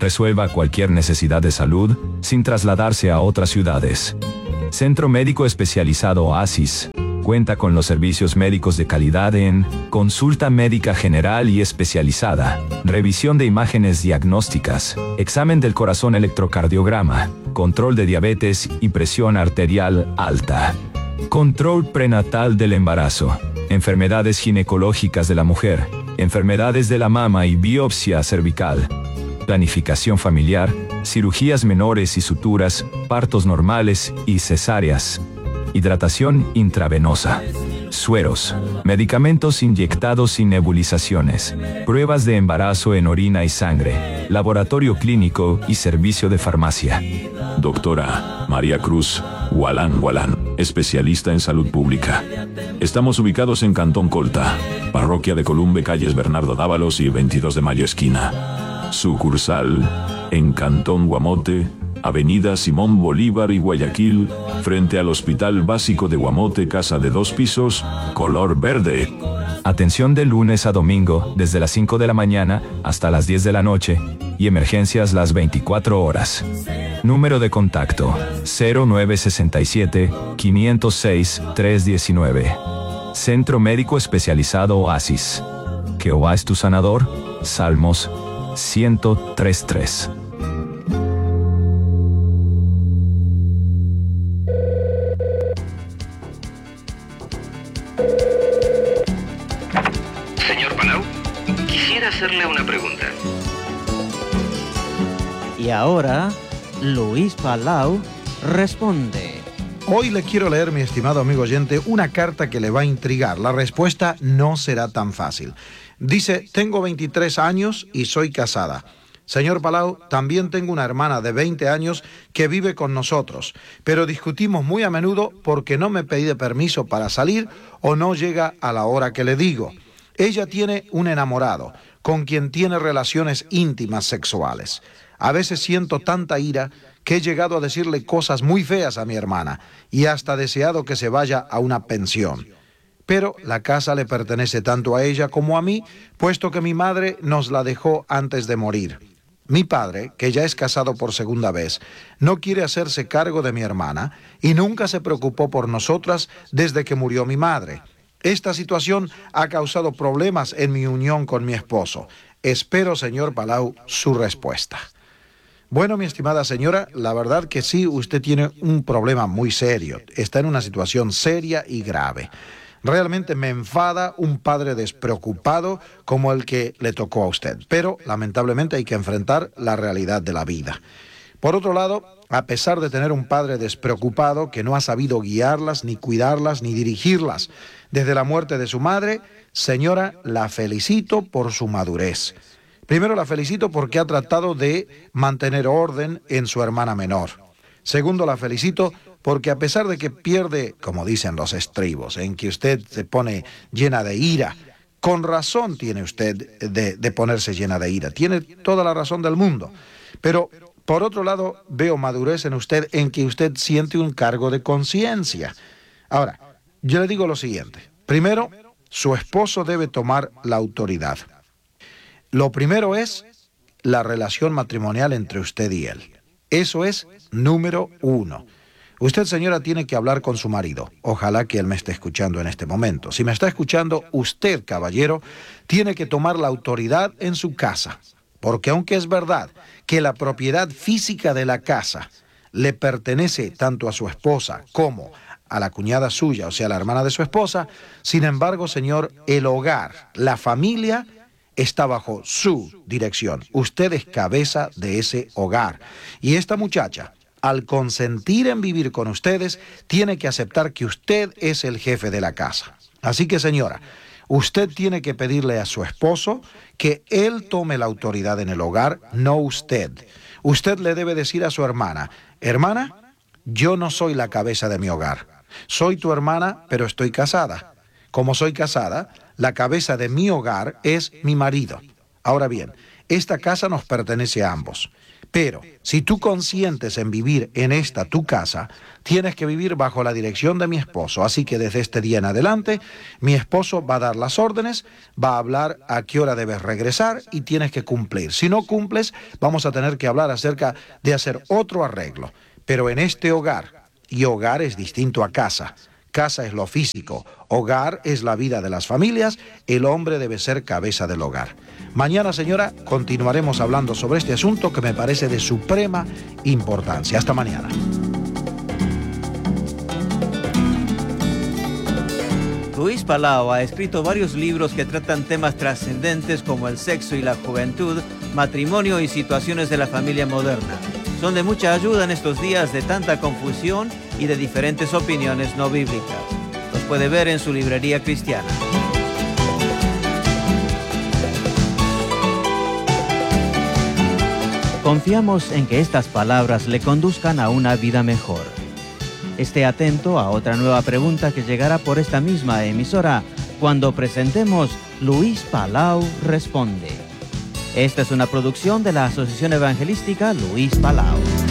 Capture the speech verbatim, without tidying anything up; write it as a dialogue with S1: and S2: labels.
S1: Resuelva cualquier necesidad de salud sin trasladarse a otras ciudades. Centro Médico Especializado Oasis. Cuenta con los servicios médicos de calidad en consulta médica general y especializada, revisión de imágenes diagnósticas, examen del corazón electrocardiograma, control de diabetes y presión arterial alta, control prenatal del embarazo, enfermedades ginecológicas de la mujer, enfermedades de la mama y biopsia cervical, planificación familiar, cirugías menores y suturas, partos normales y cesáreas, hidratación intravenosa, sueros, medicamentos inyectados y nebulizaciones, pruebas de embarazo en orina y sangre, laboratorio clínico y servicio de farmacia.
S2: Doctora María Cruz Gualán Gualán, especialista en salud pública. Estamos ubicados en Cantón Colta, Parroquia de Columbe, calles Bernardo Dávalos y veintidós de mayo esquina. Sucursal en Cantón Guamote, Avenida Simón Bolívar y Guayaquil, frente al Hospital Básico de Guamote, casa de dos pisos, color verde.
S1: Atención de lunes a domingo, desde las cinco de la mañana hasta las diez de la noche, y emergencias las veinticuatro horas. Número de contacto, cero nueve sesenta y siete, quinientos seis, trescientos diecinueve. Centro Médico Especializado Oasis. Jehová es tu sanador. Salmos ciento tres tres.
S3: Señor Palau, quisiera hacerle una pregunta.
S4: Y ahora, Luis Palau responde.
S5: Hoy le quiero leer, mi estimado amigo oyente, una carta que le va a intrigar. La respuesta no será tan fácil. Dice, tengo veintitrés años y soy casada. Señor Palau, también tengo una hermana de veinte años que vive con nosotros, pero discutimos muy a menudo porque no me pide permiso para salir o no llega a la hora que le digo. Ella tiene un enamorado con quien tiene relaciones íntimas sexuales. A veces siento tanta ira que he llegado a decirle cosas muy feas a mi hermana y hasta deseado que se vaya a una pensión. Pero la casa le pertenece tanto a ella como a mí, puesto que mi madre nos la dejó antes de morir. Mi padre, que ya es casado por segunda vez, no quiere hacerse cargo de mi hermana y nunca se preocupó por nosotras desde que murió mi madre. Esta situación ha causado problemas en mi unión con mi esposo. Espero, señor Palau, su respuesta. Bueno, mi estimada señora, la verdad que sí, usted tiene un problema muy serio. Está en una situación seria y grave. Realmente me enfada un padre despreocupado como el que le tocó a usted. Pero, lamentablemente, hay que enfrentar la realidad de la vida. Por otro lado, a pesar de tener un padre despreocupado que no ha sabido guiarlas, ni cuidarlas, ni dirigirlas desde la muerte de su madre, señora, la felicito por su madurez. Primero, la felicito porque ha tratado de mantener orden en su hermana menor. Segundo, la felicito porque a pesar de que pierde, como dicen los estribos, en que usted se pone llena de ira, con razón tiene usted de, de ponerse llena de ira. Tiene toda la razón del mundo. Pero, por otro lado, veo madurez en usted en que usted siente un cargo de conciencia. Ahora, yo le digo lo siguiente. Primero, su esposo debe tomar la autoridad. Lo primero es la relación matrimonial entre usted y él. Eso es número uno. Usted, señora, tiene que hablar con su marido. Ojalá que él me esté escuchando en este momento. Si me está escuchando, usted, caballero, tiene que tomar la autoridad en su casa. Porque aunque es verdad que la propiedad física de la casa le pertenece tanto a su esposa como a la cuñada suya, o sea, la hermana de su esposa, sin embargo, señor, el hogar, la familia, está bajo su dirección. Usted es cabeza de ese hogar. Y esta muchacha, al consentir en vivir con ustedes, tiene que aceptar que usted es el jefe de la casa. Así que, señora, usted tiene que pedirle a su esposo que él tome la autoridad en el hogar, no usted. Usted le debe decir a su hermana, hermana, yo no soy la cabeza de mi hogar. Soy tu hermana, pero estoy casada. Como soy casada, la cabeza de mi hogar es mi marido. Ahora bien, esta casa nos pertenece a ambos. Pero si tú consientes en vivir en esta tu casa, tienes que vivir bajo la dirección de mi esposo. Así que desde este día en adelante, mi esposo va a dar las órdenes, va a hablar a qué hora debes regresar y tienes que cumplir. Si no cumples, vamos a tener que hablar acerca de hacer otro arreglo. Pero en este hogar, y hogar es distinto a casa. Casa es lo físico, hogar es la vida de las familias, el hombre debe ser cabeza del hogar. Mañana, señora, continuaremos hablando sobre este asunto que me parece de suprema importancia. Hasta mañana.
S4: Luis Palau ha escrito varios libros que tratan temas trascendentes como el sexo y la juventud, matrimonio y situaciones de la familia moderna. Son de mucha ayuda en estos días de tanta confusión y de diferentes opiniones no bíblicas. Los puede ver en su librería cristiana. Confiamos en que estas palabras le conduzcan a una vida mejor. Esté atento a otra nueva pregunta que llegará por esta misma emisora cuando presentemos Luis Palau Responde. Esta es una producción de la Asociación Evangelística Luis Palau.